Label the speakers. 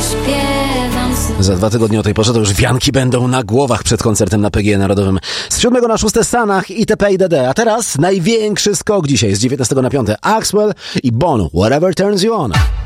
Speaker 1: Za 2 tygodnie o tej porze to już wianki będą na głowach przed koncertem na PGE Narodowym. Z 7 na 6 Sanach itp. itd. A teraz największy skok dzisiaj z 19 na 5. Axwell i Bono, Whatever Turns You On.